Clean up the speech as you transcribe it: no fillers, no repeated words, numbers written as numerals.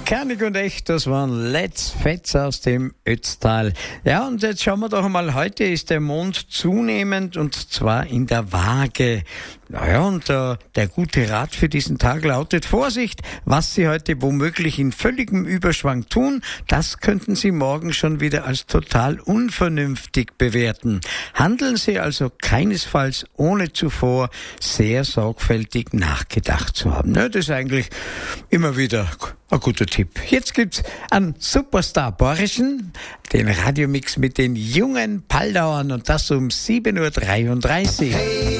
Kernig und echt, das waren Let's Fetz aus dem Ötztal. Ja, und jetzt schauen wir doch mal, heute ist der Mond zunehmend und zwar in der Waage. Naja, und der gute Rat für diesen Tag lautet: Vorsicht, was Sie heute womöglich in völligem Überschwang tun, das könnten Sie morgen schon wieder als total unvernünftig bewerten. Handeln Sie also keinesfalls ohne zuvor sehr sorgfältig nachgedacht zu haben. Ja, das ist eigentlich immer wieder ein guter Tipp. Jetzt gibt's einen Superstar Borschen, den Radiomix mit den jungen Paldauern und das um 7.33 Uhr. Hey.